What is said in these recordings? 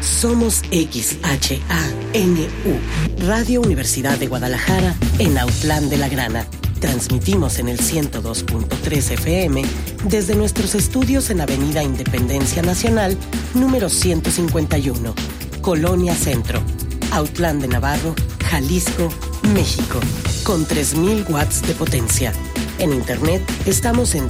Somos XHANU, Radio Universidad de Guadalajara, en Autlán de la Grana. Transmitimos en el 102.3 FM desde nuestros estudios en Avenida Independencia Nacional, número 151, Colonia Centro, Autlán de Navarro, Jalisco, México, con 3,000 watts de potencia. En internet estamos en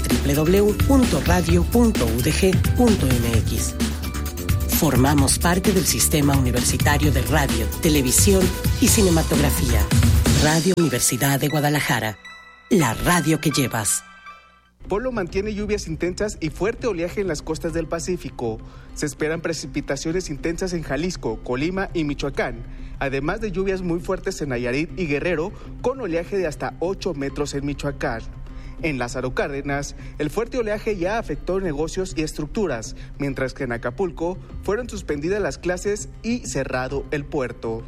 www.radio.udg.mx. Formamos parte del Sistema Universitario de Radio, Televisión y Cinematografía. Radio Universidad de Guadalajara, la radio que llevas. Polo mantiene lluvias intensas y fuerte oleaje en las costas del Pacífico. Se esperan precipitaciones intensas en Jalisco, Colima y Michoacán, además de lluvias muy fuertes en Nayarit y Guerrero, con oleaje de hasta 8 metros en Michoacán. En Lázaro Cárdenas, el fuerte oleaje ya afectó negocios y estructuras, mientras que en Acapulco fueron suspendidas las clases y cerrado el puerto.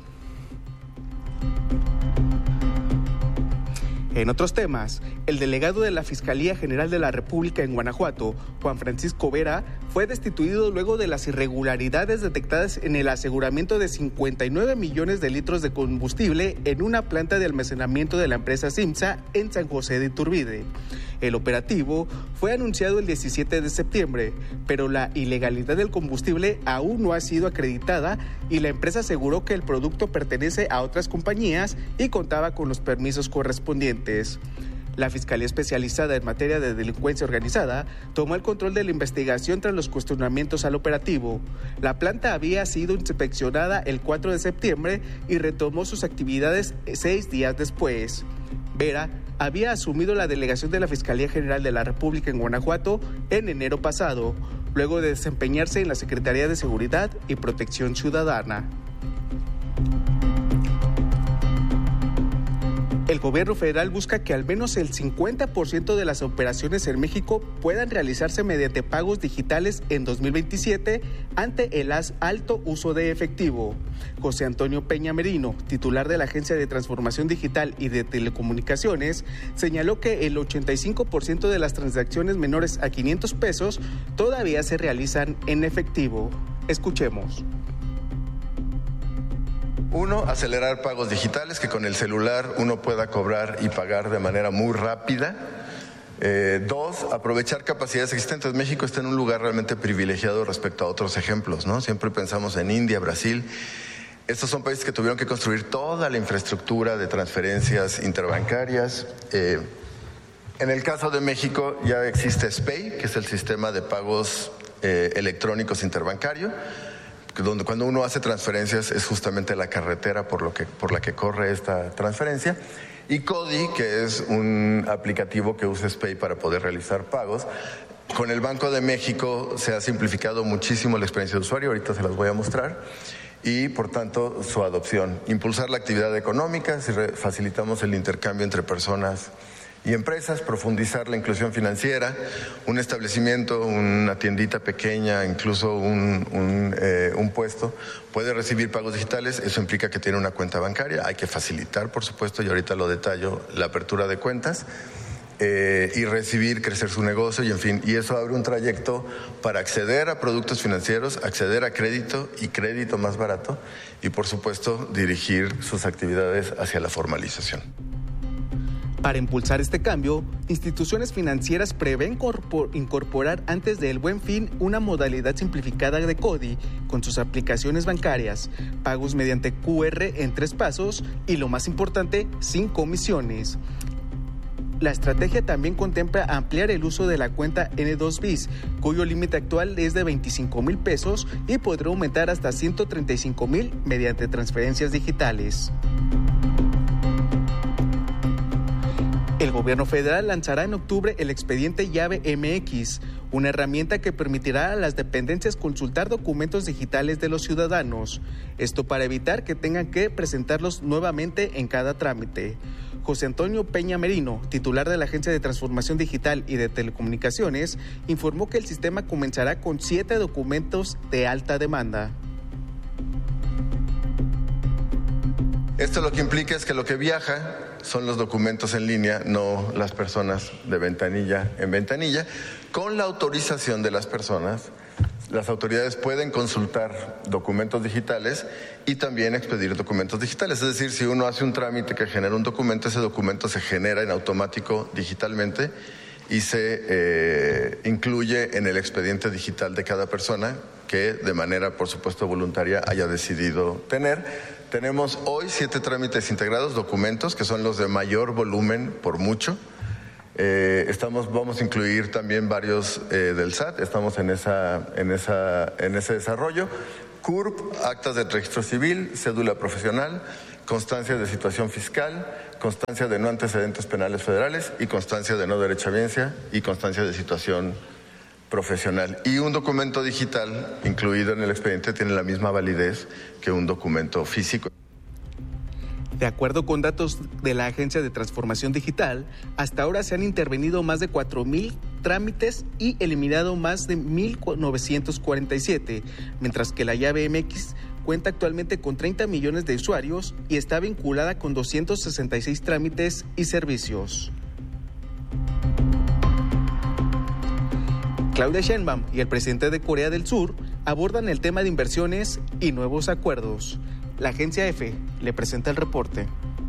En otros temas, el delegado de la Fiscalía General de la República en Guanajuato, Juan Francisco Vera, fue destituido luego de las irregularidades detectadas en el aseguramiento de 59 millones de litros de combustible en una planta de almacenamiento de la empresa Simsa en San José de Iturbide. El operativo fue anunciado el 17 de septiembre, pero la ilegalidad del combustible aún no ha sido acreditada y la empresa aseguró que el producto pertenece a otras compañías y contaba con los permisos correspondientes. La Fiscalía Especializada en Materia de Delincuencia Organizada tomó el control de la investigación tras los cuestionamientos al operativo. La planta había sido inspeccionada el 4 de septiembre y retomó sus actividades 6 días después. Vera había asumido la delegación de la Fiscalía General de la República en Guanajuato en enero pasado, luego de desempeñarse en la Secretaría de Seguridad y Protección Ciudadana. El gobierno federal busca que al menos el 50% de las operaciones en México puedan realizarse mediante pagos digitales en 2027 ante el alto uso de efectivo. José Antonio Peña Merino, titular de la Agencia de Transformación Digital y de Telecomunicaciones, señaló que el 85% de las transacciones menores a 500 pesos todavía se realizan en efectivo. Escuchemos. 1, acelerar pagos digitales, que con el celular uno pueda cobrar y pagar de manera muy rápida. 2, aprovechar capacidades existentes. México está en un lugar realmente privilegiado respecto a otros ejemplos, ¿no? Siempre pensamos en India, Brasil. Estos son países que tuvieron que construir toda la infraestructura de transferencias interbancarias. En el caso de México ya existe SPEI, que es el sistema de pagos electrónicos interbancario, donde cuando uno hace transferencias es justamente la carretera por la que corre esta transferencia, y CODI, que es un aplicativo que usa SPEI para poder realizar pagos. Con el Banco de México se ha simplificado muchísimo la experiencia de usuario, ahorita se las voy a mostrar, y por tanto su adopción. Impulsar la actividad económica, si facilitamos el intercambio entre personas y empresas, profundizar la inclusión financiera, un establecimiento, una tiendita pequeña, incluso un puesto, puede recibir pagos digitales. Eso implica que tiene una cuenta bancaria, hay que facilitar, por supuesto, y ahorita lo detallo, la apertura de cuentas, y recibir, crecer su negocio, y en fin, y eso abre un trayecto para acceder a productos financieros, acceder a crédito y crédito más barato, y por supuesto dirigir sus actividades hacia la formalización. Para impulsar este cambio, instituciones financieras prevén incorporar antes del Buen Fin una modalidad simplificada de CODI con sus aplicaciones bancarias, pagos mediante QR en 3 pasos y, lo más importante, sin comisiones. La estrategia también contempla ampliar el uso de la cuenta N2BIS, cuyo límite actual es de 25,000 pesos y podrá aumentar hasta 135,000 mediante transferencias digitales. El gobierno federal lanzará en octubre el expediente Llave MX, una herramienta que permitirá a las dependencias consultar documentos digitales de los ciudadanos. Esto para evitar que tengan que presentarlos nuevamente en cada trámite. José Antonio Peña Merino, titular de la Agencia de Transformación Digital y de Telecomunicaciones, informó que el sistema comenzará con 7 documentos de alta demanda. Esto lo que implica es que lo que viaja son los documentos en línea, no las personas de ventanilla en ventanilla, con la autorización de las personas Las autoridades pueden consultar documentos digitales y también expedir documentos digitales. Es decir, si uno hace un trámite que genera un documento, ese documento se genera en automático digitalmente y se incluye en el expediente digital de cada persona que de manera, por supuesto, voluntaria haya decidido tener. Tenemos hoy 7 trámites integrados, documentos que son los de mayor volumen por mucho. Vamos a incluir también varios del SAT, estamos en ese desarrollo. CURP, actas de registro civil, cédula profesional, constancia de situación fiscal, constancia de no antecedentes penales federales y constancia de no derechohabiencia y constancia de situación profesional. Y un documento digital incluido en el expediente tiene la misma validez que un documento físico. De acuerdo con datos de la Agencia de Transformación Digital, hasta ahora se han intervenido más de 4,000 trámites y eliminado más de 1,947, mientras que la llave MX cuenta actualmente con 30 millones de usuarios y está vinculada con 266 trámites y servicios. Claudia Sheinbaum y el presidente de Corea del Sur abordan el tema de inversiones y nuevos acuerdos. La agencia EFE le presenta el reporte.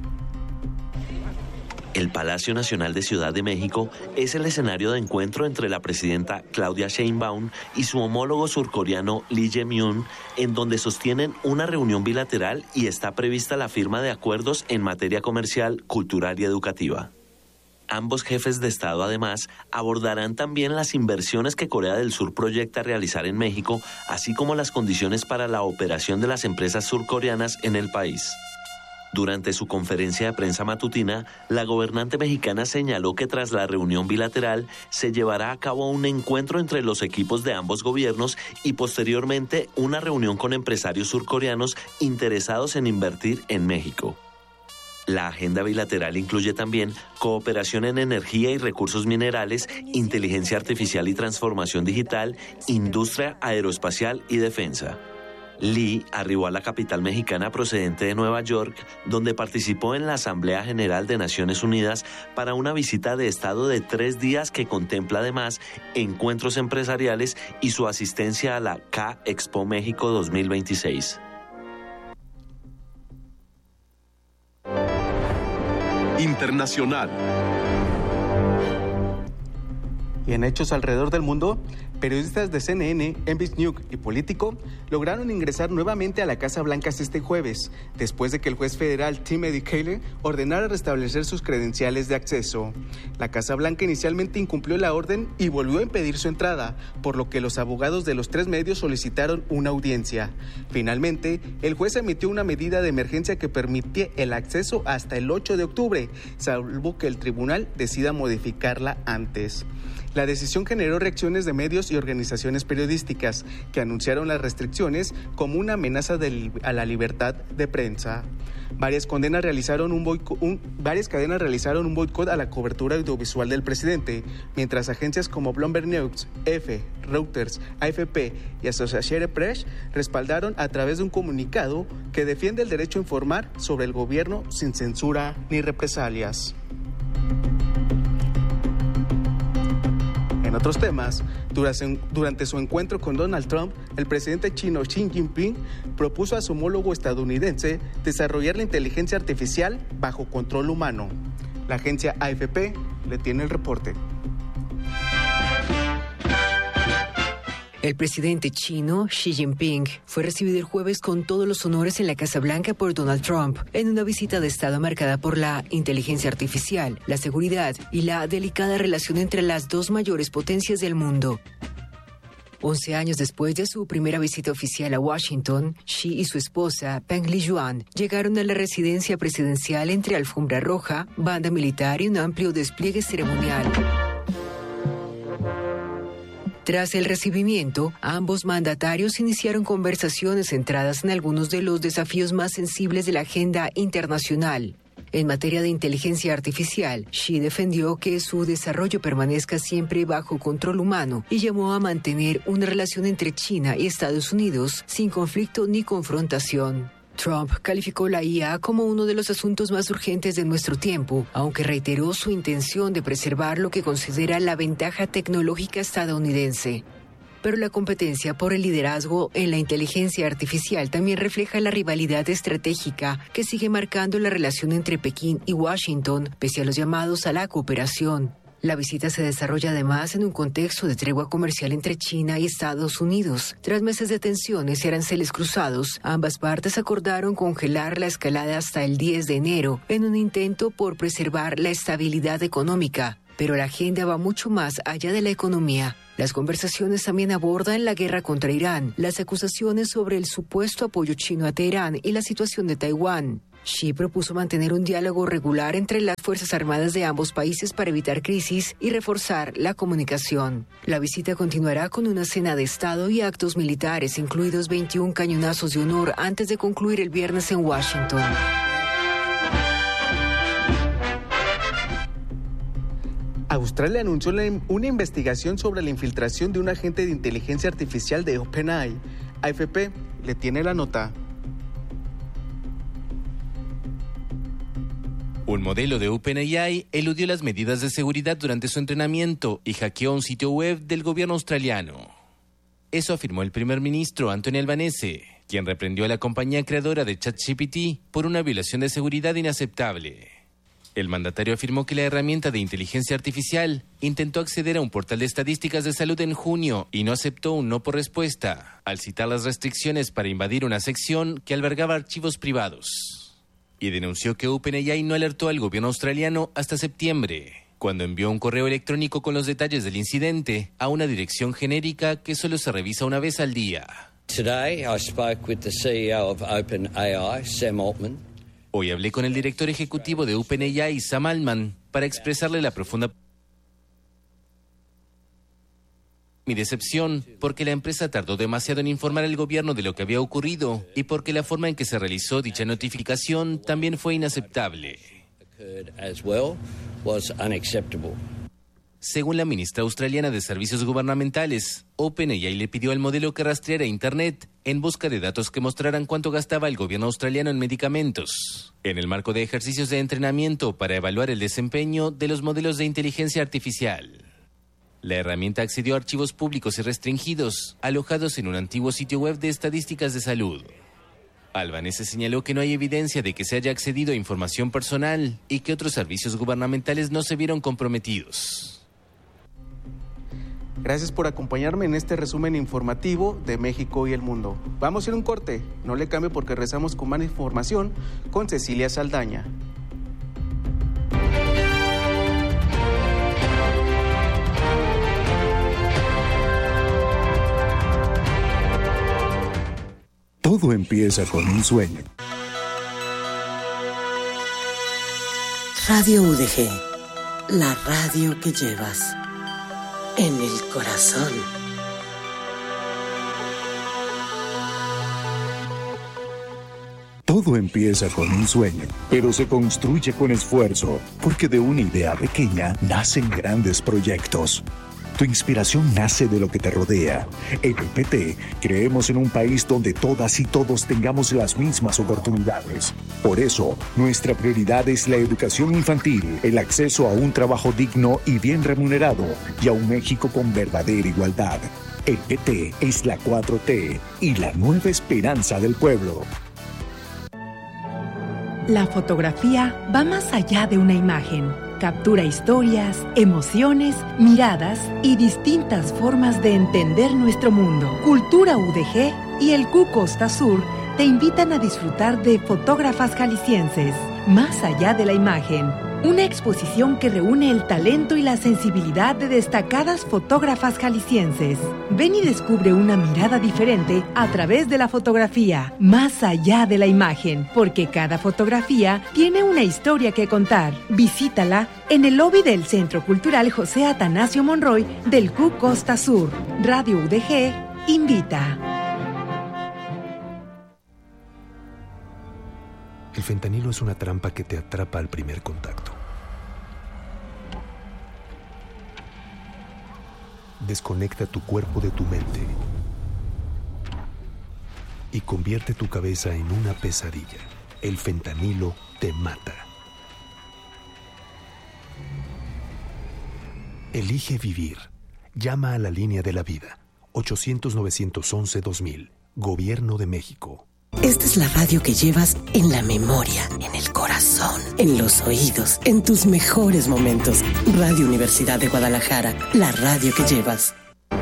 El Palacio Nacional de Ciudad de México es el escenario de encuentro entre la presidenta Claudia Sheinbaum y su homólogo surcoreano Lee Jae-myung, en donde sostienen una reunión bilateral y está prevista la firma de acuerdos en materia comercial, cultural y educativa. Ambos jefes de Estado, además, abordarán también las inversiones que Corea del Sur proyecta realizar en México, así como las condiciones para la operación de las empresas surcoreanas en el país. Durante su conferencia de prensa matutina, la gobernante mexicana señaló que tras la reunión bilateral se llevará a cabo un encuentro entre los equipos de ambos gobiernos y posteriormente una reunión con empresarios surcoreanos interesados en invertir en México. La agenda bilateral incluye también cooperación en energía y recursos minerales, inteligencia artificial y transformación digital, industria aeroespacial y defensa. Lee arribó a la capital mexicana procedente de Nueva York, donde participó en la Asamblea General de Naciones Unidas para una visita de Estado de 3 días que contempla además encuentros empresariales y su asistencia a la K-Expo México 2026. Internacional. Y en hechos alrededor del mundo, periodistas de CNN, NBC News y Político lograron ingresar nuevamente a la Casa Blanca este jueves, después de que el juez federal Timothy Keller ordenara restablecer sus credenciales de acceso. La Casa Blanca inicialmente incumplió la orden y volvió a impedir su entrada, por lo que los abogados de los 3 medios solicitaron una audiencia. Finalmente, el juez emitió una medida de emergencia que permitía el acceso hasta el 8 de octubre, salvo que el tribunal decida modificarla antes. La decisión generó reacciones de medios y organizaciones periodísticas que anunciaron las restricciones como una amenaza a la libertad de prensa. Varias cadenas realizaron un boicot a la cobertura audiovisual del presidente, mientras agencias como Bloomberg News, EFE, Reuters, AFP y Associated Press respaldaron a través de un comunicado que defiende el derecho a informar sobre el gobierno sin censura ni represalias. En otros temas, durante su encuentro con Donald Trump, el presidente chino Xi Jinping propuso a su homólogo estadounidense desarrollar la inteligencia artificial bajo control humano. La agencia AFP le tiene el reporte. El presidente chino Xi Jinping fue recibido el jueves con todos los honores en la Casa Blanca por Donald Trump, en una visita de Estado marcada por la inteligencia artificial, la seguridad y la delicada relación entre las 2 mayores potencias del mundo. 11 años después de su primera visita oficial a Washington, Xi y su esposa, Peng Liyuan, llegaron a la residencia presidencial entre alfombra roja, banda militar y un amplio despliegue ceremonial. Tras el recibimiento, ambos mandatarios iniciaron conversaciones centradas en algunos de los desafíos más sensibles de la agenda internacional. En materia de inteligencia artificial, Xi defendió que su desarrollo permanezca siempre bajo control humano y llamó a mantener una relación entre China y Estados Unidos sin conflicto ni confrontación. Trump calificó la IA como uno de los asuntos más urgentes de nuestro tiempo, aunque reiteró su intención de preservar lo que considera la ventaja tecnológica estadounidense. Pero la competencia por el liderazgo en la inteligencia artificial también refleja la rivalidad estratégica que sigue marcando la relación entre Pekín y Washington, pese a los llamados a la cooperación. La visita se desarrolla además en un contexto de tregua comercial entre China y Estados Unidos. Tras meses de tensiones y aranceles cruzados, ambas partes acordaron congelar la escalada hasta el 10 de enero en un intento por preservar la estabilidad económica. Pero la agenda va mucho más allá de la economía. Las conversaciones también abordan la guerra contra Irán, las acusaciones sobre el supuesto apoyo chino a Teherán y la situación de Taiwán. Xi propuso mantener un diálogo regular entre las Fuerzas Armadas de ambos países para evitar crisis y reforzar la comunicación. La visita continuará con una cena de Estado y actos militares, incluidos 21 cañonazos de honor antes de concluir el viernes en Washington. Australia anunció una investigación sobre la infiltración de un agente de inteligencia artificial de OpenAI. AFP le tiene la nota. Un modelo de OpenAI eludió las medidas de seguridad durante su entrenamiento y hackeó un sitio web del gobierno australiano. Eso afirmó el primer ministro Anthony Albanese, quien reprendió a la compañía creadora de ChatGPT por una violación de seguridad inaceptable. El mandatario afirmó que la herramienta de inteligencia artificial intentó acceder a un portal de estadísticas de salud en junio y no aceptó un no por respuesta, al citar las restricciones para invadir una sección que albergaba archivos privados. Y denunció que OpenAI no alertó al gobierno australiano hasta septiembre, cuando envió un correo electrónico con los detalles del incidente a una dirección genérica que solo se revisa una vez al día. Today I spoke with the CEO of OpenAI, Sam Altman. Hoy hablé con el director ejecutivo de OpenAI, Sam Altman, para expresarle la profunda mi decepción, porque la empresa tardó demasiado en informar al gobierno de lo que había ocurrido y porque la forma en que se realizó dicha notificación también fue inaceptable. Según la ministra australiana de Servicios Gubernamentales, OpenAI le pidió al modelo que rastreara Internet en busca de datos que mostraran cuánto gastaba el gobierno australiano en medicamentos, en el marco de ejercicios de entrenamiento para evaluar el desempeño de los modelos de inteligencia artificial. La herramienta accedió a archivos públicos y restringidos, alojados en un antiguo sitio web de estadísticas de salud. Albanese señaló que no hay evidencia de que se haya accedido a información personal y que otros servicios gubernamentales no se vieron comprometidos. Gracias por acompañarme en este resumen informativo de México y el mundo. Vamos a ir a un corte, no le cambie porque regresamos con más información con Cecilia Saldaña. Todo empieza con un sueño. Radio UDG, la radio que llevas en el corazón. Todo empieza con un sueño, pero se construye con esfuerzo, porque de una idea pequeña nacen grandes proyectos. Tu inspiración nace de lo que te rodea. En el PT creemos en un país donde todas y todos tengamos las mismas oportunidades. Por eso, nuestra prioridad es la educación infantil, el acceso a un trabajo digno y bien remunerado y a un México con verdadera igualdad. El PT es la 4T y la nueva esperanza del pueblo. La fotografía va más allá de una imagen. Captura historias, emociones, miradas y distintas formas de entender nuestro mundo. Cultura UDG y el CU Costa Sur te invitan a disfrutar de Fotógrafas Jaliscienses, más allá de la imagen. Una exposición que reúne el talento y la sensibilidad de destacadas fotógrafas jaliscienses. Ven y descubre una mirada diferente a través de la fotografía, más allá de la imagen, porque cada fotografía tiene una historia que contar. Visítala en el lobby del Centro Cultural José Atanasio Monroy del CU Costa Sur. Radio UDG invita. El fentanilo es una trampa que te atrapa al primer contacto. Desconecta tu cuerpo de tu mente y convierte tu cabeza en una pesadilla. El fentanilo te mata. Elige vivir. Llama a la línea de la vida. 800-911-2000. Gobierno de México. Esta es la radio que llevas en la memoria, en el corazón, en los oídos, en tus mejores momentos. Radio Universidad de Guadalajara, la radio que llevas.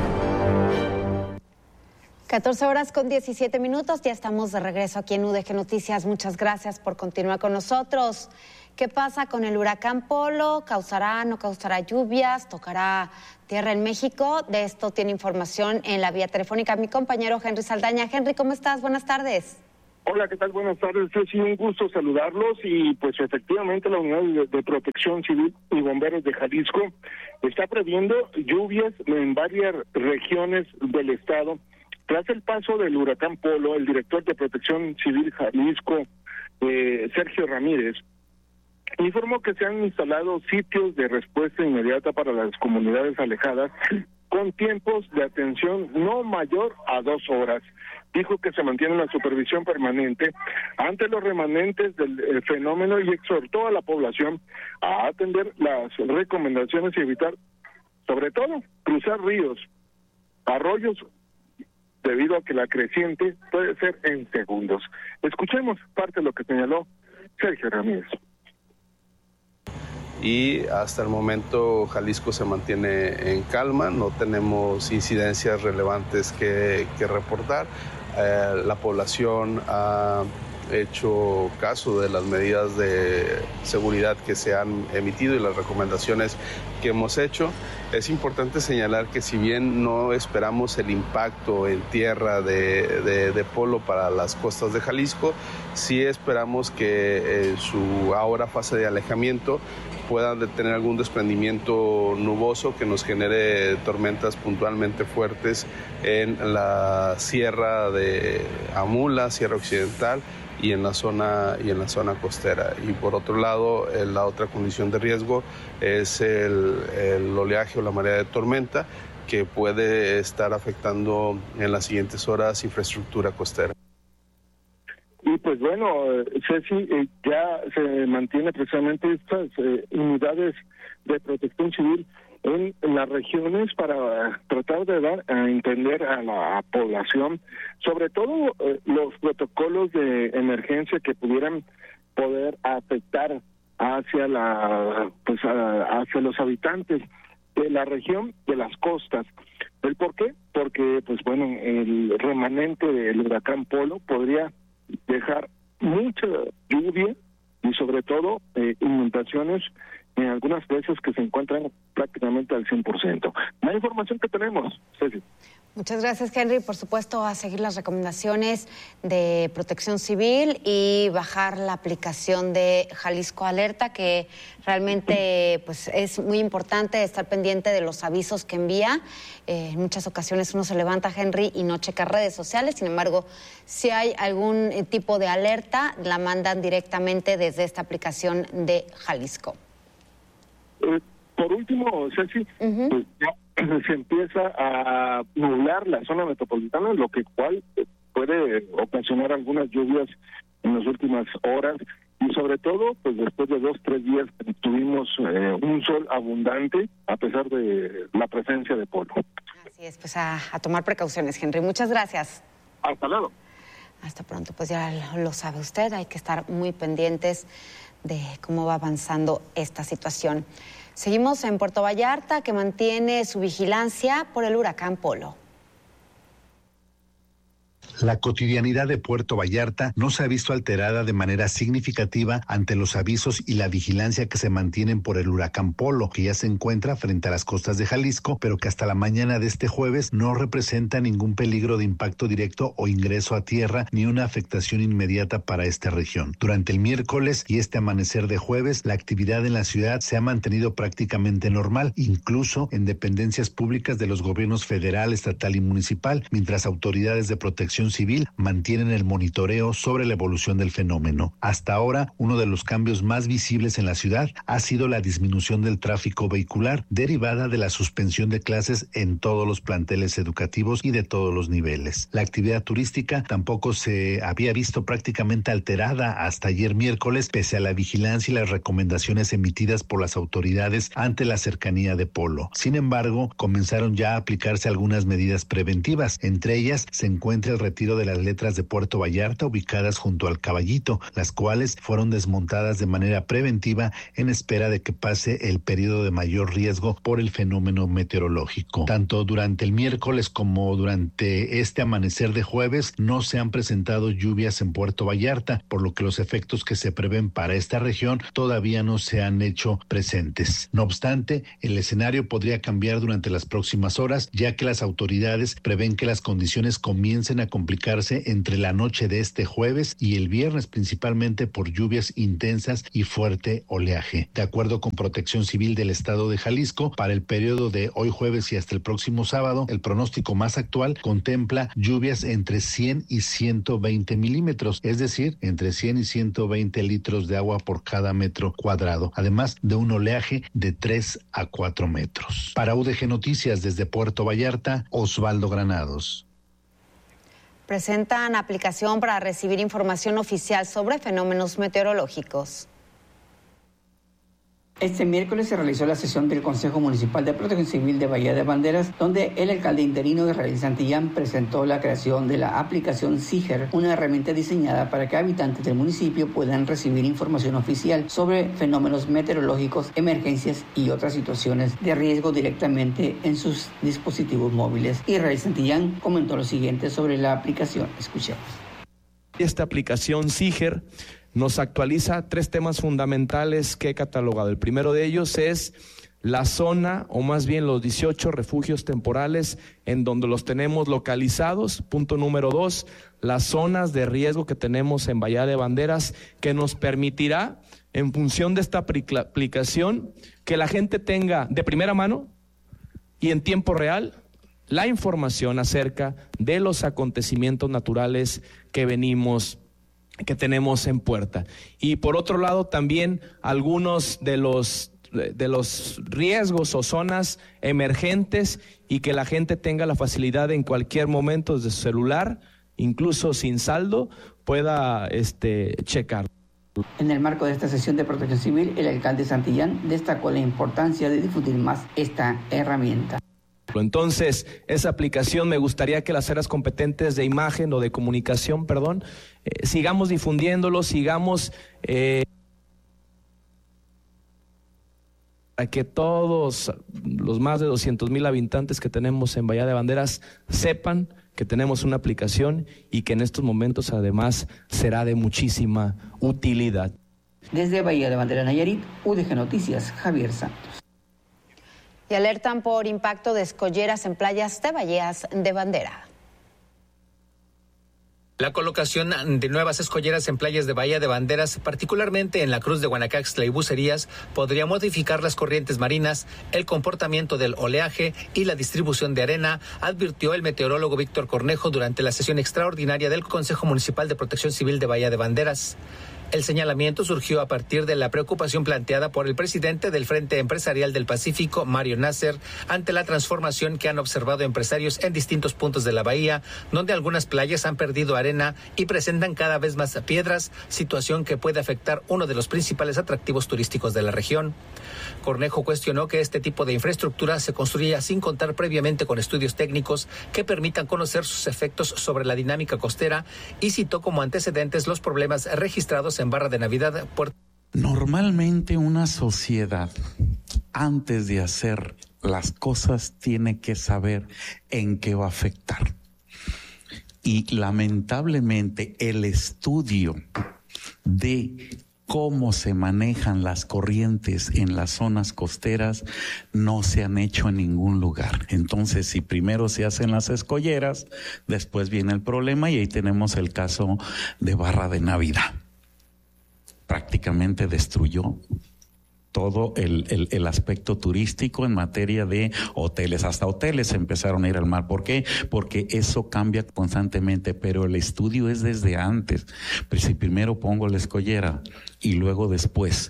14:17, ya estamos de regreso aquí en UDG Noticias. Muchas gracias por continuar con nosotros. ¿Qué pasa con el huracán Polo? ¿Causará, no causará lluvias? ¿Tocará tierra en México? De esto tiene información en la vía telefónica mi compañero Henry Saldaña. Henry, ¿cómo estás? Buenas tardes. Hola, ¿qué tal? Buenas tardes. Es un gusto saludarlos y pues efectivamente la Unidad de Protección Civil y Bomberos de Jalisco está previendo lluvias en varias regiones del estado. Tras el paso del huracán Polo, el director de Protección Civil Jalisco, Sergio Ramírez, informó que se han instalado sitios de respuesta inmediata para las comunidades alejadas con tiempos de atención no mayor a 2 horas. Dijo que se mantiene la supervisión permanente ante los remanentes del fenómeno y exhortó a la población a atender las recomendaciones y evitar, sobre todo, cruzar ríos, arroyos, debido a que la creciente puede ser en segundos. Escuchemos parte de lo que señaló Sergio Ramírez. Y hasta el momento Jalisco se mantiene en calma, no tenemos incidencias relevantes que reportar. La población ha hecho caso de las medidas de seguridad que se han emitido y las recomendaciones que hemos hecho. Es importante señalar que si bien no esperamos el impacto en tierra de Polo para las costas de Jalisco, sí esperamos que en su ahora fase de alejamiento puedan tener algún desprendimiento nuboso que nos genere tormentas puntualmente fuertes en la sierra de Amula, Sierra Occidental, y en la zona costera. Y por otro lado, la otra condición de riesgo es el oleaje o la marea de tormenta, que puede estar afectando en las siguientes horas infraestructura costera. Y pues bueno, Ceci, ya se mantiene precisamente estas unidades de protección civil en las regiones para tratar de dar a entender a la población, sobre todo los protocolos de emergencia que pudieran poder afectar hacia hacia los habitantes de la región de las costas. ¿El por qué? Porque pues bueno, el remanente del huracán Polo podría dejar mucha lluvia y sobre todo inundaciones en algunas presas que se encuentran prácticamente al 100%. La información que tenemos, Ceci. Muchas gracias, Henry. Por supuesto, a seguir las recomendaciones de Protección Civil y bajar la aplicación de Jalisco Alerta, que realmente pues es muy importante estar pendiente de los avisos que envía. En muchas ocasiones uno se levanta, Henry, y no checa redes sociales. Sin embargo, si hay algún tipo de alerta, la mandan directamente desde esta aplicación de Jalisco. Por último, Ceci, pues ya se empieza a nublar la zona metropolitana, lo que puede ocasionar algunas lluvias en las últimas horas y sobre todo, pues después de 2-3 días tuvimos un sol abundante a pesar de la presencia de polvo. Así es, pues a tomar precauciones, Henry. Muchas gracias. Hasta luego. Hasta pronto, pues ya lo sabe usted, hay que estar muy pendientes de cómo va avanzando esta situación. Seguimos en Puerto Vallarta, que mantiene su vigilancia por el huracán Polo. La cotidianidad de Puerto Vallarta no se ha visto alterada de manera significativa ante los avisos y la vigilancia que se mantienen por el huracán Polo, que ya se encuentra frente a las costas de Jalisco, pero que hasta la mañana de este jueves no representa ningún peligro de impacto directo o ingreso a tierra ni una afectación inmediata para esta región. Durante el miércoles y este amanecer de jueves, la actividad en la ciudad se ha mantenido prácticamente normal, incluso en dependencias públicas de los gobiernos federal, estatal y municipal, mientras autoridades de protección Protección Civil mantienen el monitoreo sobre la evolución del fenómeno. Hasta ahora, uno de los cambios más visibles en la ciudad ha sido la disminución del tráfico vehicular derivada de la suspensión de clases en todos los planteles educativos y de todos los niveles. La actividad turística tampoco se había visto prácticamente alterada hasta ayer miércoles, pese a la vigilancia y las recomendaciones emitidas por las autoridades ante la cercanía de Polo. Sin embargo, comenzaron ya a aplicarse algunas medidas preventivas. Entre ellas se encuentra el retiro de las letras de Puerto Vallarta ubicadas junto al Caballito, las cuales fueron desmontadas de manera preventiva en espera de que pase el periodo de mayor riesgo por el fenómeno meteorológico. Tanto durante el miércoles como durante este amanecer de jueves no se han presentado lluvias en Puerto Vallarta, por lo que los efectos que se prevén para esta región todavía no se han hecho presentes. No obstante, el escenario podría cambiar durante las próximas horas, ya que las autoridades prevén que las condiciones comiencen a complicarse entre la noche de este jueves y el viernes, principalmente por lluvias intensas y fuerte oleaje. De acuerdo con Protección Civil del Estado de Jalisco, para el periodo de hoy jueves y hasta el próximo sábado, el pronóstico más actual contempla lluvias entre 100 y 120 milímetros, es decir, entre 100 y 120 litros de agua por cada metro cuadrado, además de un oleaje de 3 a 4 metros. Para UDG Noticias desde Puerto Vallarta, Osvaldo Granados. Presentan aplicación para recibir información oficial sobre fenómenos meteorológicos. Este miércoles se realizó la sesión del Consejo Municipal de Protección Civil de Bahía de Banderas, donde el alcalde interino Israel Santillán presentó la creación de la aplicación SIGER, una herramienta diseñada para que habitantes del municipio puedan recibir información oficial sobre fenómenos meteorológicos, emergencias y otras situaciones de riesgo directamente en sus dispositivos móviles. Israel Santillán comentó lo siguiente sobre la aplicación. Escuchemos. Esta aplicación SIGER nos actualiza 3 temas fundamentales que he catalogado. El primero de ellos es la zona, o más bien los 18 refugios temporales en donde los tenemos localizados. Punto número 2, las zonas de riesgo que tenemos en Bahía de Banderas, que nos permitirá, en función de esta aplicación, que la gente tenga de primera mano y en tiempo real la información acerca de los acontecimientos naturales que tenemos en puerta. Y por otro lado, también algunos de los riesgos o zonas emergentes, y que la gente tenga la facilidad en cualquier momento desde su celular, incluso sin saldo, pueda checar. En el marco de esta sesión de Protección Civil, el alcalde Santillán destacó la importancia de difundir más esta herramienta. Entonces, esa aplicación me gustaría que las áreas competentes de imagen o de comunicación, sigamos difundiéndolo, sigamos para que todos los más de 200,000 habitantes que tenemos en Bahía de Banderas sepan que tenemos una aplicación y que en estos momentos además será de muchísima utilidad. Desde Bahía de Banderas, Nayarit, UDG Noticias, Javier Santos. Y alertan por impacto de escolleras en playas de Bahías de Bandera. La colocación de nuevas escolleras en playas de Bahía de Banderas, particularmente en la Cruz de Guanacaxtla y Bucerías, podría modificar las corrientes marinas, el comportamiento del oleaje y la distribución de arena, advirtió el meteorólogo Víctor Cornejo durante la sesión extraordinaria del Consejo Municipal de Protección Civil de Bahía de Banderas. El señalamiento surgió a partir de la preocupación planteada por el presidente del Frente Empresarial del Pacífico, Mario Nasser, ante la transformación que han observado empresarios en distintos puntos de la bahía, donde algunas playas han perdido arena y presentan cada vez más piedras, situación que puede afectar uno de los principales atractivos turísticos de la región. Cornejo cuestionó que este tipo de infraestructura se construya sin contar previamente con estudios técnicos que permitan conocer sus efectos sobre la dinámica costera, y citó como antecedentes los problemas registrados en Barra de Navidad, Normalmente una sociedad, antes de hacer las cosas, tiene que saber en qué va a afectar. Y lamentablemente el estudio de cómo se manejan las corrientes en las zonas costeras no se han hecho en ningún lugar. Entonces, si primero se hacen las escolleras, después viene el problema, y ahí tenemos el caso de Barra de Navidad. Prácticamente destruyó todo el aspecto turístico en materia de hoteles. Hasta hoteles empezaron a ir al mar. ¿Por qué? Porque eso cambia constantemente, pero el estudio es desde antes. Pero si primero pongo la escollera y luego después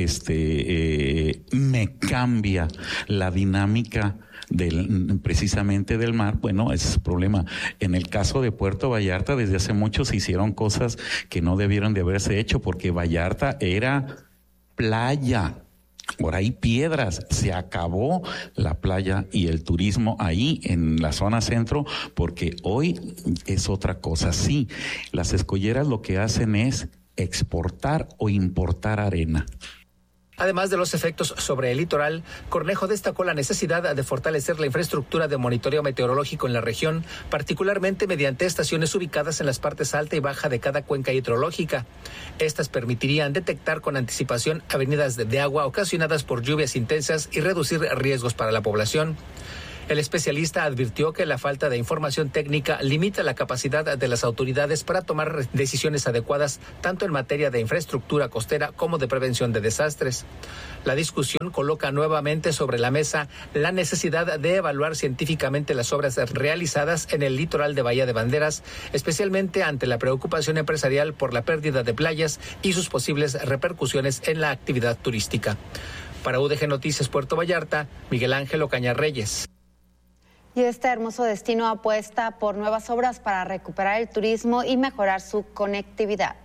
me cambia la dinámica precisamente del mar, bueno, ese es el problema. En el caso de Puerto Vallarta, desde hace mucho se hicieron cosas que no debieron de haberse hecho, porque Vallarta era playa. Ahora hay piedras, se acabó la playa y el turismo ahí en la zona centro, porque hoy es otra cosa. Sí, las escolleras lo que hacen es exportar o importar arena. Además de los efectos sobre el litoral, Cornejo destacó la necesidad de fortalecer la infraestructura de monitoreo meteorológico en la región, particularmente mediante estaciones ubicadas en las partes alta y baja de cada cuenca hidrológica. Estas permitirían detectar con anticipación avenidas de agua ocasionadas por lluvias intensas y reducir riesgos para la población. El especialista advirtió que la falta de información técnica limita la capacidad de las autoridades para tomar decisiones adecuadas, tanto en materia de infraestructura costera como de prevención de desastres. La discusión coloca nuevamente sobre la mesa la necesidad de evaluar científicamente las obras realizadas en el litoral de Bahía de Banderas, especialmente ante la preocupación empresarial por la pérdida de playas y sus posibles repercusiones en la actividad turística. Para UDG Noticias Puerto Vallarta, Miguel Ángel Ocaña Reyes. Y este hermoso destino apuesta por nuevas obras para recuperar el turismo y mejorar su conectividad.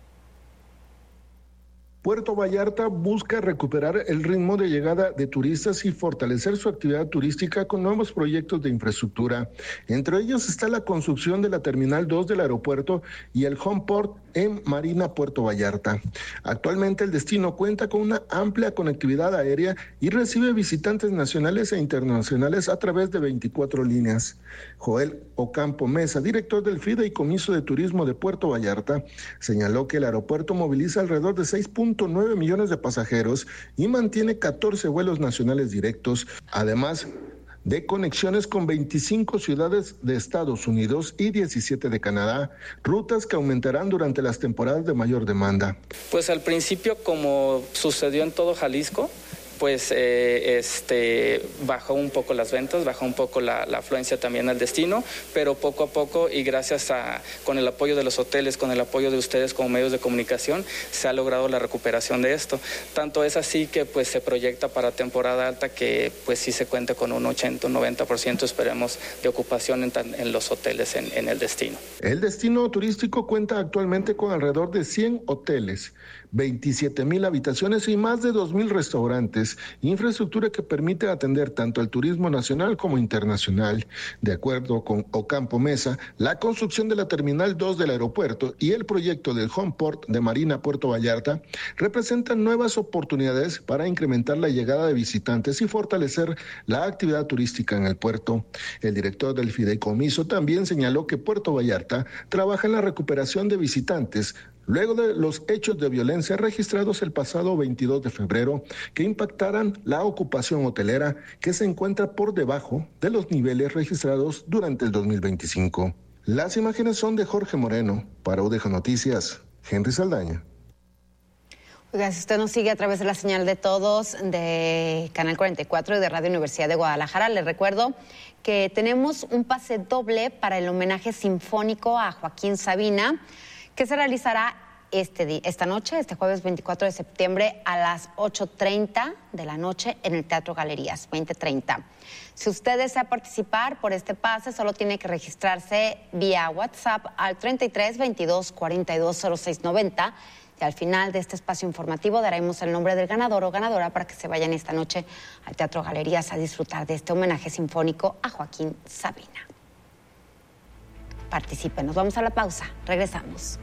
Puerto Vallarta busca recuperar el ritmo de llegada de turistas y fortalecer su actividad turística con nuevos proyectos de infraestructura. Entre ellos está la construcción de la Terminal 2 del aeropuerto y el Home Port en Marina Puerto Vallarta. Actualmente el destino cuenta con una amplia conectividad aérea y recibe visitantes nacionales e internacionales a través de 24 líneas. Joel Ocampo Mesa, director del Fideicomiso de Turismo de Puerto Vallarta, señaló que el aeropuerto moviliza alrededor de 6.9 millones de pasajeros y mantiene 14 vuelos nacionales directos, además de conexiones con 25 ciudades de Estados Unidos y 17 de Canadá, rutas que aumentarán durante las temporadas de mayor demanda. Pues al principio, como sucedió en todo Jalisco, pues bajó un poco las ventas, bajó un poco la afluencia también al destino, pero poco a poco y gracias con el apoyo de los hoteles, con el apoyo de ustedes como medios de comunicación, se ha logrado la recuperación de esto. Tanto es así que pues se proyecta para temporada alta que pues sí se cuenta con un 80, un 90% esperemos de ocupación en los hoteles en el destino. El destino turístico cuenta actualmente con alrededor de 100 hoteles, 27,000 habitaciones y más de 2,000 restaurantes, infraestructura que permite atender tanto al turismo nacional como internacional. De acuerdo con Ocampo Mesa, la construcción de la Terminal 2 del aeropuerto y el proyecto del Home Port de Marina Puerto Vallarta representan nuevas oportunidades para incrementar la llegada de visitantes y fortalecer la actividad turística en el puerto. El director del Fideicomiso también señaló que Puerto Vallarta trabaja en la recuperación de visitantes luego de los hechos de violencia registrados el pasado 22 de febrero que impactaran la ocupación hotelera, que se encuentra por debajo de los niveles registrados durante el 2025. Las imágenes son de Jorge Moreno. Para UDG Noticias, Henry Saldaña. Oiga, si usted nos sigue a través de la señal de todos de Canal 44 y de Radio Universidad de Guadalajara, les recuerdo que tenemos un pase doble para el homenaje sinfónico a Joaquín Sabina, que se realizará esta noche, este jueves 24 de septiembre a las 8:30 de la noche en el Teatro Galerías, 20:30. Si usted desea participar por este pase, solo tiene que registrarse vía WhatsApp al 33 22 42 06 90 y al final de este espacio informativo daremos el nombre del ganador o ganadora para que se vayan esta noche al Teatro Galerías a disfrutar de este homenaje sinfónico a Joaquín Sabina. Participen, nos vamos a la pausa, regresamos.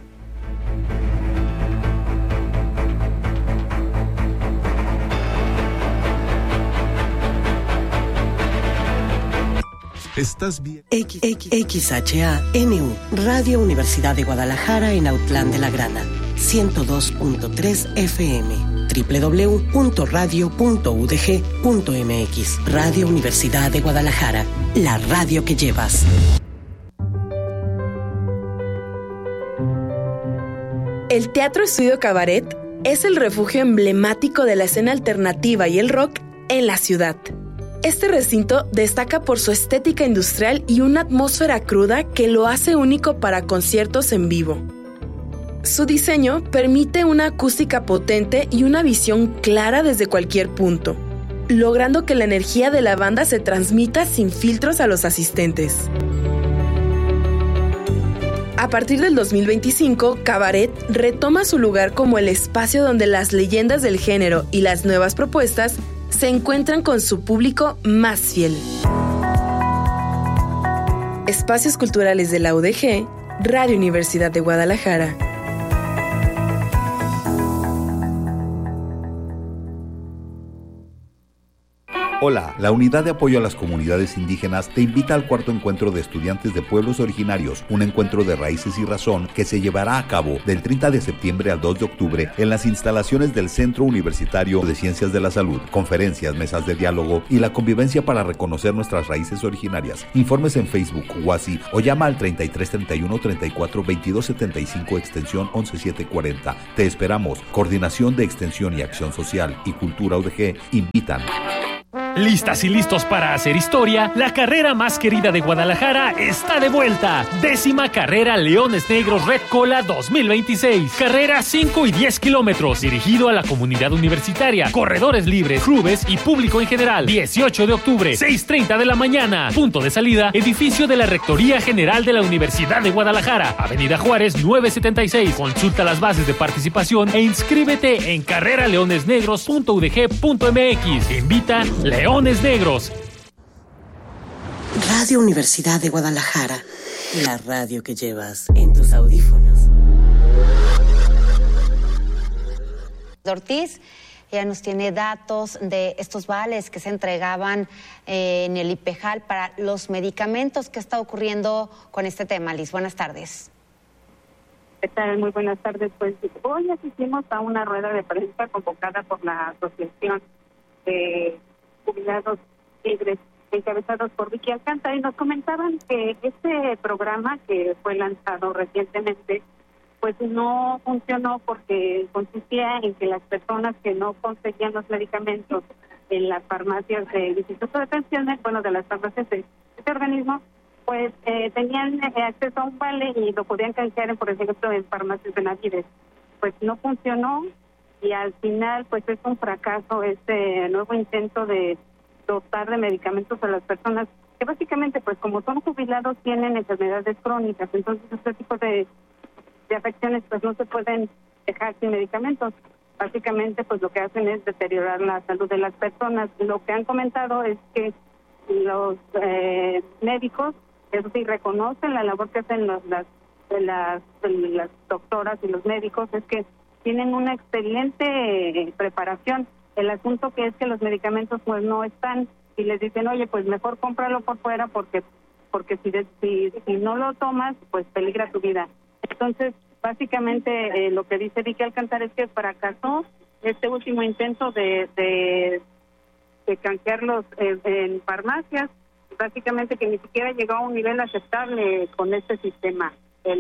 Estás bien. XHANU, Radio Universidad de Guadalajara en Autlán de la Grana, 102.3 FM, www.radio.udg.mx. Radio Universidad de Guadalajara, la radio que llevas. El Teatro Estudio Cabaret es el refugio emblemático de la escena alternativa y el rock en la ciudad. Este recinto destaca por su estética industrial y una atmósfera cruda que lo hace único para conciertos en vivo. Su diseño permite una acústica potente y una visión clara desde cualquier punto, logrando que la energía de la banda se transmita sin filtros a los asistentes. A partir del 2025, Cabaret retoma su lugar como el espacio donde las leyendas del género y las nuevas propuestas se encuentran con su público más fiel. Espacios Culturales de la UDG, Radio Universidad de Guadalajara. Hola, la Unidad de Apoyo a las Comunidades Indígenas te invita al cuarto encuentro de estudiantes de pueblos originarios, un encuentro de raíces y razón que se llevará a cabo del 30 de septiembre al 2 de octubre en las instalaciones del Centro Universitario de Ciencias de la Salud. Conferencias, mesas de diálogo y la convivencia para reconocer nuestras raíces originarias. Informes en Facebook, WhatsApp o llama al 3331 34 22 75 extensión 11740. Te esperamos. Coordinación de Extensión y Acción Social y Cultura UDG invitan. Listas y listos para hacer historia, la carrera más querida de Guadalajara está de vuelta. 10ª Carrera Leones Negros Red Cola 2026. Carrera 5 y 10 kilómetros, dirigido a la comunidad universitaria, corredores libres, clubes y público en general. 18 de octubre, 6:30 de la mañana. Punto de salida, edificio de la Rectoría General de la Universidad de Guadalajara, Avenida Juárez 976. Consulta las bases de participación e inscríbete en carreraleonesnegros.udg.mx. Invita Leones Negros. Radio Universidad de Guadalajara, la radio que llevas en tus audífonos. Ortiz ya nos tiene datos de estos vales que se entregaban en el IPEJAL para los medicamentos. ¿Qué está ocurriendo con este tema, Liz? Buenas tardes. ¿Qué tal? Muy buenas tardes. Pues hoy asistimos a una rueda de prensa convocada por la Asociación de Jubilados Libres, encabezados por Vicky Alcántara, y nos comentaban que este programa que fue lanzado recientemente pues no funcionó porque consistía en que las personas que no conseguían los medicamentos en las farmacias del Instituto de Pensiones, bueno, de las farmacias de este organismo, pues tenían acceso a un vale y lo podían canjear, por ejemplo, en farmacias de Navides. Pues no funcionó y al final pues es un fracaso este nuevo intento de dotar de medicamentos a las personas que básicamente pues como son jubilados tienen enfermedades crónicas, entonces este tipo de afecciones pues no se pueden dejar sin medicamentos. Básicamente pues lo que hacen es deteriorar la salud de las personas. Lo que han comentado es que los médicos, eso sí, reconocen la labor que hacen las doctoras y los médicos, es que tienen una excelente preparación. El asunto que es que los medicamentos pues no están y les dicen, oye, pues mejor cómpralo por fuera porque si no lo tomas, pues peligra tu vida. Entonces, básicamente lo que dice Vicky Alcántara es que fracasó este último intento de canjearlos en farmacias, básicamente que ni siquiera llegó a un nivel aceptable con este sistema,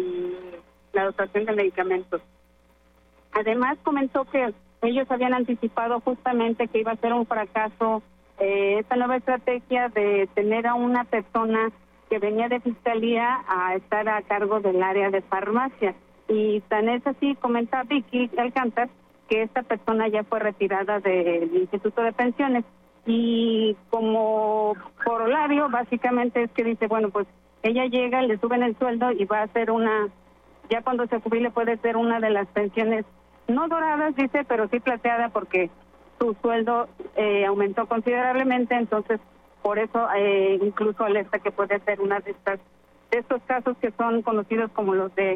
la dotación de medicamentos. Además comentó que ellos habían anticipado justamente que iba a ser un fracaso esta nueva estrategia de tener a una persona que venía de Fiscalía a estar a cargo del área de farmacia. Y tan es así, comenta Vicky Alcántara, que esta persona ya fue retirada del Instituto de Pensiones. Y como corolario, básicamente es que dice, bueno, pues ella llega, le suben el sueldo y va a ser ya cuando se jubile puede ser una de las pensiones, no doradas, dice, pero sí plateada, porque su sueldo aumentó considerablemente, entonces por eso incluso alerta que puede ser una de estos casos que son conocidos como los de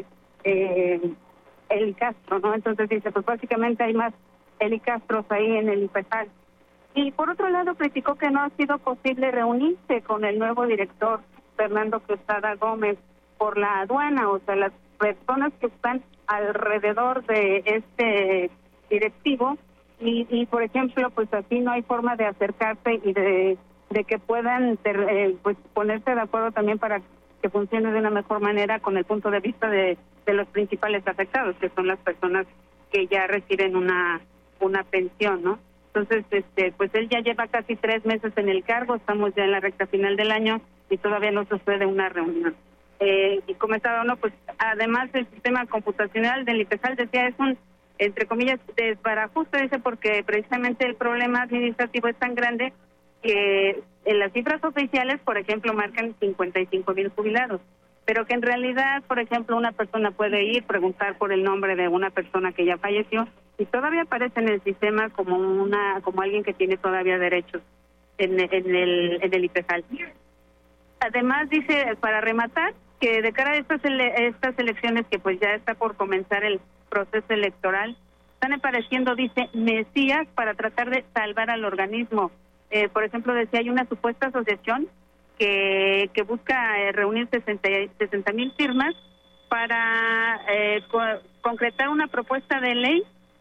Eli Castro, ¿no? Entonces dice, pues básicamente hay más Eli Castros ahí en el IPEJAL. Y por otro lado criticó que no ha sido posible reunirse con el nuevo director Fernando Quesada Gómez por la aduana, o sea, las personas que están alrededor de este directivo y por ejemplo, pues así no hay forma de acercarse y de que puedan pues ponerse de acuerdo también para que funcione de una mejor manera con el punto de vista de los principales afectados, que son las personas que ya reciben una pensión, ¿no? Entonces, pues él ya lleva casi 3 meses en el cargo, estamos ya en la recta final del año y todavía no sucede una reunión. Y comentaba, ¿no? Pues además del sistema computacional del IPEJAL, decía, es un, entre comillas, desbarajuste, dice, porque precisamente el problema administrativo es tan grande que en las cifras oficiales, por ejemplo, marcan 55,000 jubilados, pero que en realidad, por ejemplo, una persona puede ir, preguntar por el nombre de una persona que ya falleció y todavía aparece en el sistema como alguien que tiene todavía derechos en el IPEJAL. Además, dice, para rematar, que de cara a estas elecciones, que pues ya está por comenzar el proceso electoral, están apareciendo, dice, mesías para tratar de salvar al organismo. Por ejemplo, decía, hay una supuesta asociación que busca reunir 60,000 firmas para concretar una propuesta de ley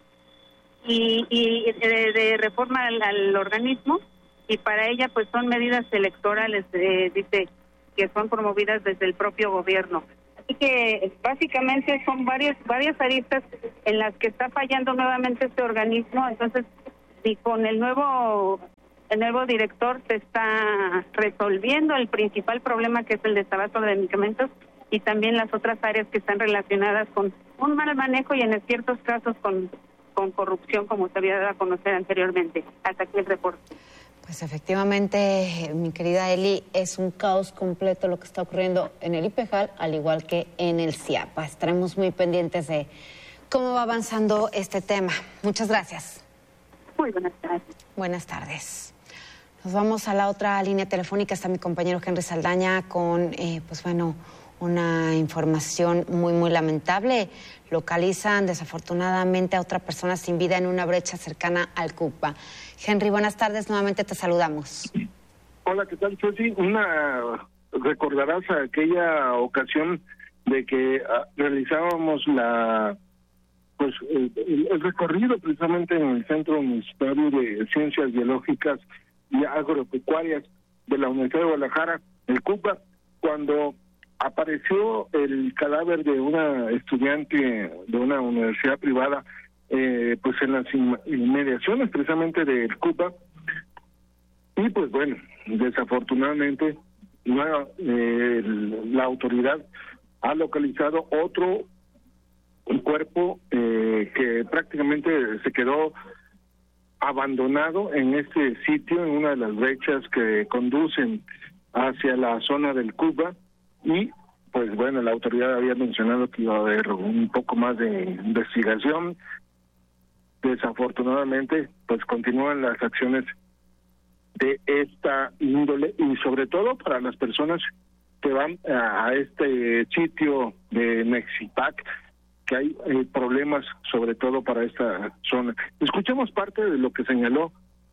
y de reforma al organismo, y para ella pues son medidas electorales, dice, que son promovidas desde el propio gobierno. Así que básicamente son varias aristas en las que está fallando nuevamente este organismo. Entonces, y con el nuevo director se está resolviendo el principal problema, que es el desabasto de medicamentos, y también las otras áreas que están relacionadas con un mal manejo y en ciertos casos con corrupción, como se había dado a conocer anteriormente. Hasta aquí el reporte. Pues efectivamente, mi querida Eli, es un caos completo lo que está ocurriendo en el IPEJAL, al igual que en el CIAPA. Estaremos muy pendientes de cómo va avanzando este tema. Muchas gracias. Muy buenas tardes. Buenas tardes. Nos vamos a la otra línea telefónica. Está mi compañero Henry Saldaña con, una información muy lamentable. Localizan desafortunadamente a otra persona sin vida en una brecha cercana al CUPA. Henry, buenas tardes, nuevamente te saludamos. Hola, ¿qué tal, Ceci? Recordarás aquella ocasión de que realizábamos el recorrido precisamente en el Centro Universitario de Ciencias Biológicas y Agropecuarias de la Universidad de Guadalajara, el CUPA, cuando apareció el cadáver de una estudiante de una universidad privada, pues en las inmediaciones precisamente del CUPA, y pues bueno, desafortunadamente la autoridad ha localizado un cuerpo que prácticamente se quedó abandonado en este sitio, en una de las brechas que conducen hacia la zona del CUPA. Y pues bueno, la autoridad había mencionado que iba a haber un poco más de investigación. Desafortunadamente, pues continúan las acciones de esta índole, y sobre todo para las personas que van a este sitio de Mexipac, que hay problemas sobre todo para esta zona. Escuchemos parte de lo que señaló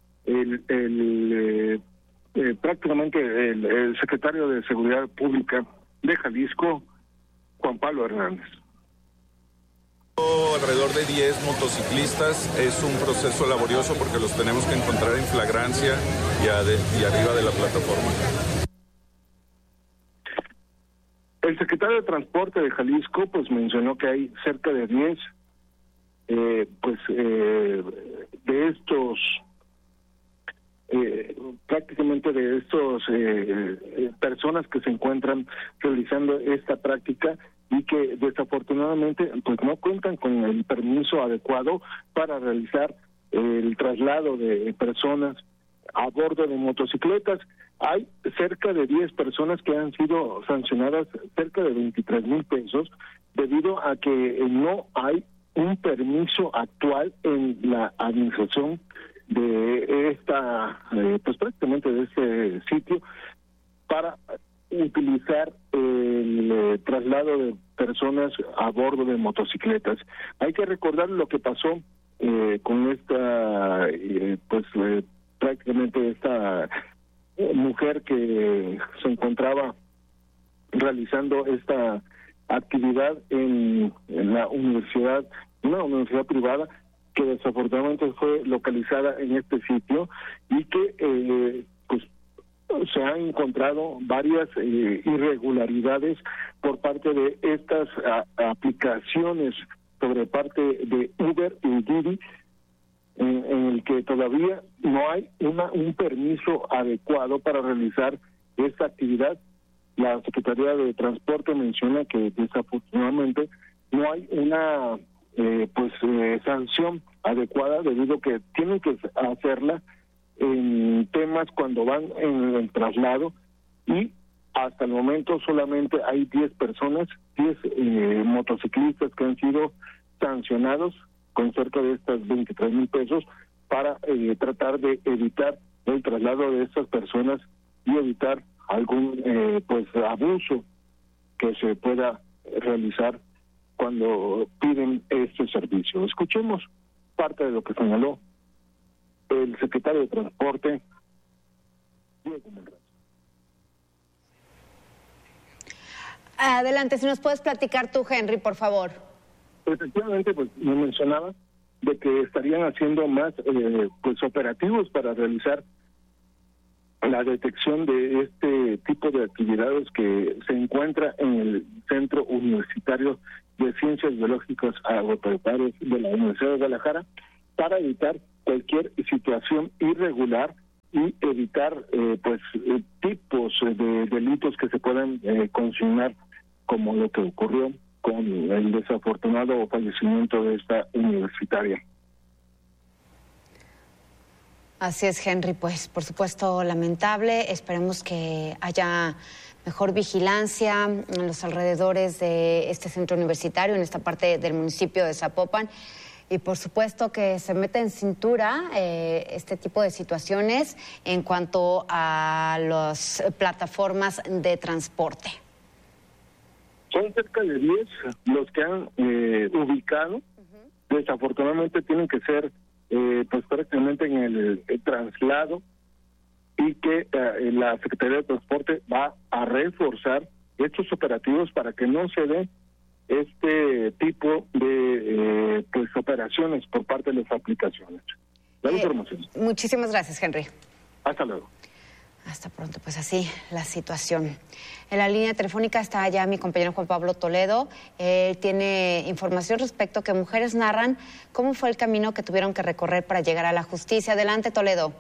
prácticamente el secretario de Seguridad Pública de Jalisco, Juan Pablo Hernández. Alrededor de 10 motociclistas. Es un proceso laborioso porque los tenemos que encontrar en flagrancia y arriba de la plataforma. El secretario de Transporte de Jalisco pues mencionó que hay cerca de 10 de estos prácticamente de estos personas que se encuentran realizando esta práctica, y que desafortunadamente pues no cuentan con el permiso adecuado para realizar el traslado de personas a bordo de motocicletas. Hay cerca de 10 personas que han sido sancionadas cerca de 23,000 pesos debido a que no hay un permiso actual en la administración de esta, pues prácticamente de este sitio, para utilizar el traslado de personas a bordo de motocicletas. Hay que recordar lo que pasó con esta, prácticamente esta mujer que se encontraba realizando esta actividad en la universidad, una universidad privada, que desafortunadamente fue localizada en este sitio, y que se han encontrado varias irregularidades por parte de estas aplicaciones sobre parte de Uber y Didi, en el que todavía no hay un permiso adecuado para realizar esta actividad. La Secretaría de Transporte menciona que desafortunadamente no hay una sanción adecuada, debido a que tienen que hacerla en temas cuando van en el traslado, y hasta el momento solamente hay 10 personas, 10 motociclistas que han sido sancionados con cerca de estas 23,000 pesos para tratar de evitar el traslado de estas personas y evitar algún abuso que se pueda realizar cuando piden este servicio. Escuchemos parte de lo que señaló el secretario de Transporte, Diego Monreal. Adelante, si nos puedes platicar tú, Henry, por favor. Efectivamente, pues me mencionaba de que estarían haciendo más operativos para realizar la detección de este tipo de actividades que se encuentra en el Centro Universitario de Ciencias Biológicas Agropecuarias de la Universidad de Guadalajara, para evitar cualquier situación irregular y evitar tipos de delitos que se puedan consignar, como lo que ocurrió con el desafortunado fallecimiento de esta universitaria. Así es, Henry, pues por supuesto lamentable. Esperemos que haya mejor vigilancia en los alrededores de este centro universitario, en esta parte del municipio de Zapopan. Y por supuesto que se meta en cintura este tipo de situaciones en cuanto a las plataformas de transporte. Son cerca de 10 los que han ubicado. Desafortunadamente tienen que ser prácticamente en el traslado, y que la Secretaría de Transporte va a reforzar estos operativos para que no se dé este tipo de operaciones por parte de las aplicaciones. La información. Muchísimas gracias, Henry. Hasta luego. Hasta pronto, pues así la situación. En la línea telefónica está ya mi compañero Juan Pablo Toledo. Él tiene información respecto a que mujeres narran cómo fue el camino que tuvieron que recorrer para llegar a la justicia. Adelante, Toledo.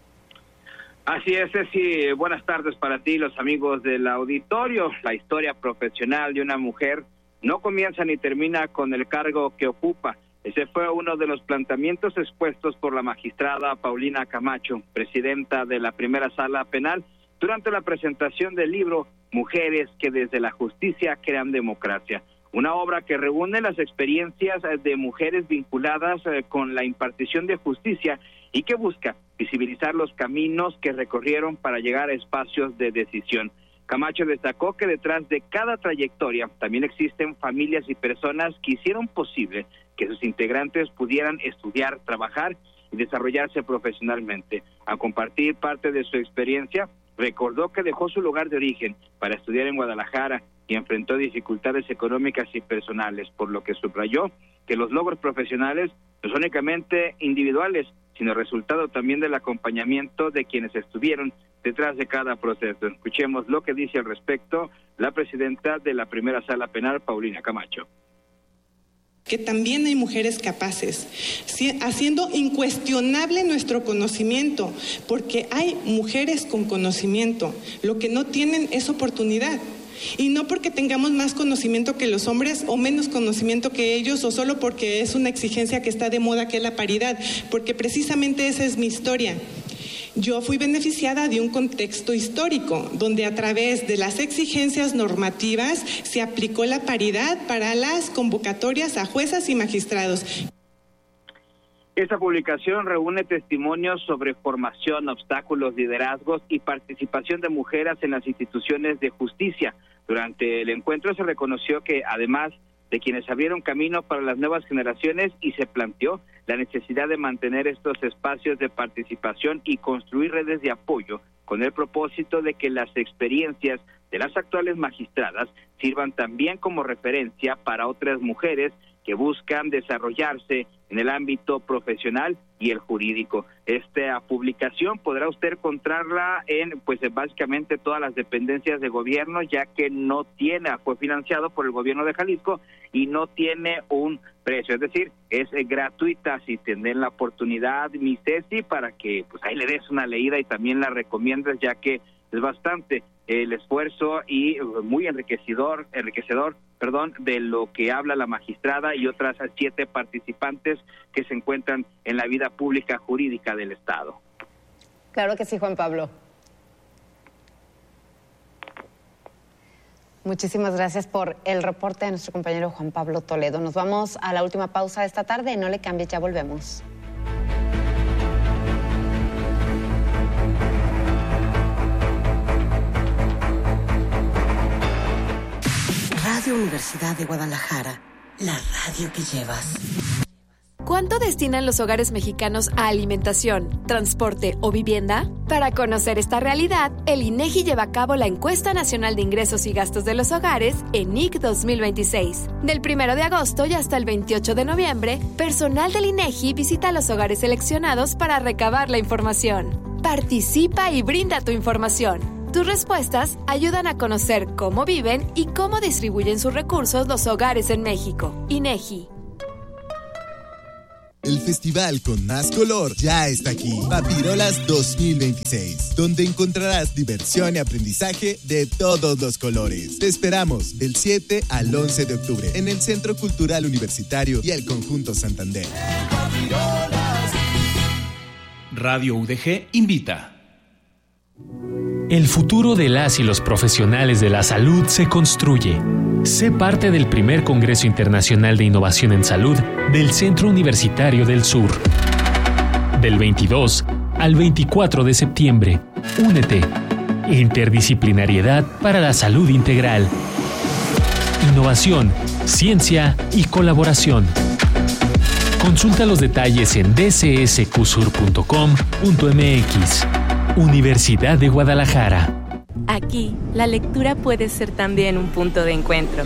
Así es, Ceci. Buenas tardes para ti, los amigos del auditorio. La historia profesional de una mujer no comienza ni termina con el cargo que ocupa. Ese fue uno de los planteamientos expuestos por la magistrada Paulina Camacho, presidenta de la Primera Sala Penal, durante la presentación del libro Mujeres que desde la justicia crean democracia, una obra que reúne las experiencias de mujeres vinculadas con la impartición de justicia y que busca visibilizar los caminos que recorrieron para llegar a espacios de decisión. Camacho destacó que detrás de cada trayectoria también existen familias y personas que hicieron posible que sus integrantes pudieran estudiar, trabajar y desarrollarse profesionalmente. Al compartir parte de su experiencia, recordó que dejó su lugar de origen para estudiar en Guadalajara y enfrentó dificultades económicas y personales, por lo que subrayó que los logros profesionales no son únicamente individuales, sino resultado también del acompañamiento de quienes estuvieron detrás de cada proceso. Escuchemos lo que dice al respecto la presidenta de la Primera Sala Penal, Paulina Camacho. Que también hay mujeres capaces, haciendo incuestionable nuestro conocimiento, porque hay mujeres con conocimiento, lo que no tienen es oportunidad. Y no porque tengamos más conocimiento que los hombres o menos conocimiento que ellos, o solo porque es una exigencia que está de moda, que es la paridad, porque precisamente esa es mi historia. Yo fui beneficiada de un contexto histórico, donde a través de las exigencias normativas se aplicó la paridad para las convocatorias a juezas y magistrados. Esta publicación reúne testimonios sobre formación, obstáculos, liderazgos y participación de mujeres en las instituciones de justicia. Durante el encuentro se reconoció que, además de quienes abrieron camino para las nuevas generaciones, y se planteó la necesidad de mantener estos espacios de participación y construir redes de apoyo con el propósito de que las experiencias de las actuales magistradas sirvan también como referencia para otras mujeres que buscan desarrollarse en el ámbito profesional y el jurídico. Esta publicación podrá usted encontrarla en, pues, básicamente todas las dependencias de gobierno, ya que fue financiado por el gobierno de Jalisco y no tiene un precio, es decir, es gratuita. Si tienen la oportunidad, mi Ceci, para que pues ahí le des una leída y también la recomiendas, ya que es bastante el esfuerzo y muy enriquecedor, de lo que habla la magistrada y otras 7 participantes que se encuentran en la vida pública jurídica del Estado. Claro que sí, Juan Pablo. Muchísimas gracias por el reporte de nuestro compañero Juan Pablo Toledo. Nos vamos a la última pausa de esta tarde. No le cambies, ya volvemos. Radio Universidad de Guadalajara, la radio que llevas. ¿Cuánto destinan los hogares mexicanos a alimentación, transporte o vivienda? Para conocer esta realidad, el INEGI lleva a cabo la Encuesta Nacional de Ingresos y Gastos de los Hogares, ENIG 2026. Del 1 de agosto y hasta el 28 de noviembre, personal del INEGI visita los hogares seleccionados para recabar la información. Participa y brinda tu información. Tus respuestas ayudan a conocer cómo viven y cómo distribuyen sus recursos los hogares en México. INEGI. El festival con más color ya está aquí. Papirolas 2026, donde encontrarás diversión y aprendizaje de todos los colores. Te esperamos del 7 al 11 de octubre en el Centro Cultural Universitario y el Conjunto Santander. Radio UDG invita. El futuro de las y los profesionales de la salud se construye. Sé parte del primer Congreso Internacional de Innovación en Salud del Centro Universitario del Sur. Del 22 al 24 de septiembre. Únete. Interdisciplinariedad para la salud integral. Innovación, ciencia y colaboración. Consulta los detalles en dcsqsur.com.mx. Universidad de Guadalajara. Aquí, la lectura puede ser también un punto de encuentro.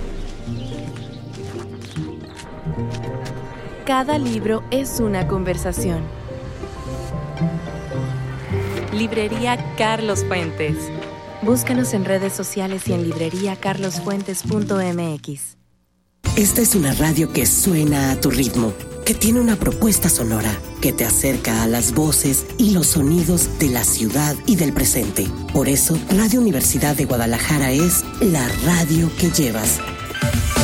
Cada libro es una conversación. Librería Carlos Fuentes. Búscanos en redes sociales y en libreriacarlosfuentes.mx. Esta es una radio que suena a tu ritmo, que tiene una propuesta sonora, que te acerca a las voces y los sonidos de la ciudad y del presente. Por eso, Radio Universidad de Guadalajara es la radio que llevas.